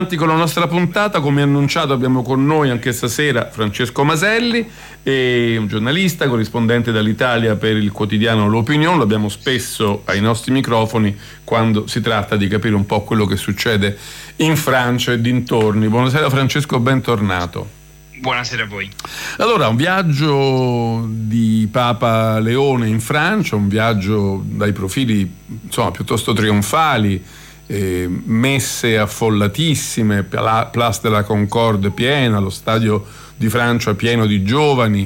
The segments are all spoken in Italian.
Con la nostra puntata, come annunciato, abbiamo con noi anche stasera Francesco Maselli, un giornalista, corrispondente dall'Italia per il quotidiano L'Opinion. Lo abbiamo spesso ai nostri microfoni quando si tratta di capire un po' quello che succede in Francia e dintorni. Buonasera Francesco, bentornato. Buonasera a voi. Allora, un viaggio di Papa Leone in Francia, un viaggio dai profili insomma piuttosto trionfali, messe affollatissime, Place de la Concorde piena, lo stadio di Francia pieno di giovani,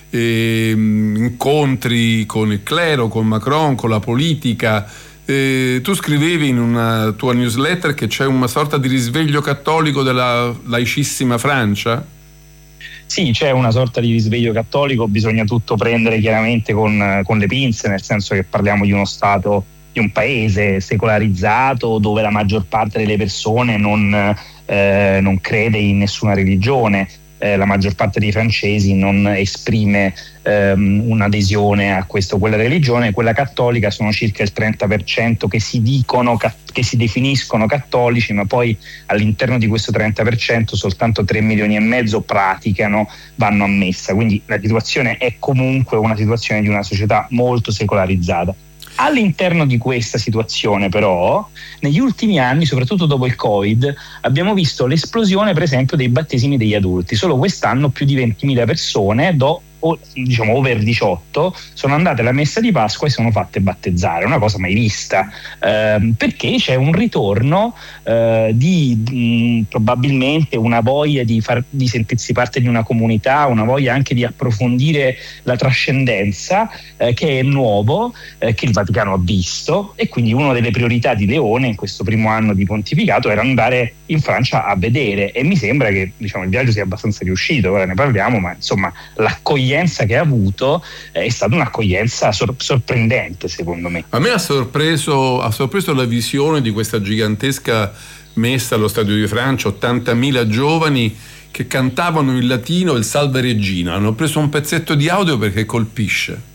incontri con il clero, con Macron, con la politica. Tu scrivevi in una tua newsletter che c'è una sorta di risveglio cattolico della laicissima Francia? Sì, c'è una sorta di risveglio cattolico, bisogna tutto prendere chiaramente con le pinze, nel senso che parliamo di uno Stato, di un paese secolarizzato dove la maggior parte delle persone non crede in nessuna religione. La maggior parte dei francesi non esprime un'adesione a questa o quella religione. Quella cattolica sono circa il 30% che si definiscono cattolici, ma poi all'interno di questo 30% soltanto 3 milioni e mezzo praticano, vanno a messa. Quindi la situazione è comunque una situazione di una società molto secolarizzata. All'interno di questa situazione però, negli ultimi anni, soprattutto dopo il Covid, abbiamo visto l'esplosione per esempio dei battesimi degli adulti. Solo quest'anno più di 20.000 persone, diciamo over 18, sono andate alla messa di Pasqua e sono fatte battezzare, una cosa mai vista, perché c'è un ritorno di probabilmente una voglia di sentirsi parte di una comunità, una voglia anche di approfondire la trascendenza, che è nuovo, che il Vaticano ha visto, e quindi una delle priorità di Leone in questo primo anno di pontificato era andare in Francia a vedere, e mi sembra che il viaggio sia abbastanza riuscito. Ora ne parliamo, ma insomma l'accoglienza che ha avuto è stata un'accoglienza sorprendente, secondo me. A me ha sorpreso la visione di questa gigantesca messa allo Stadio di Francia, 80.000 giovani che cantavano in latino il Salve Regina. Hanno preso un pezzetto di audio perché colpisce.